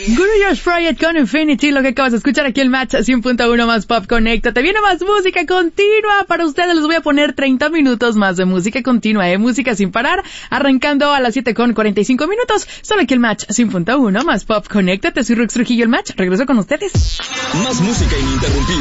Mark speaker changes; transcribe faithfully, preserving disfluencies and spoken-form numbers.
Speaker 1: Guru Josh Fryett con Infinity, lo que acabas de escuchar aquí el Match cien punto uno más Pop Connecta. Te viene más música continua para ustedes. Les voy a poner treinta minutos más de música continua, eh, música sin parar, arrancando a las siete con cuarenta y cinco minutos. Solo aquí el Match cien punto uno más Pop Connecta. Te soy Rux Trujillo, el Match. Regreso con ustedes.
Speaker 2: Más música ininterrumpida.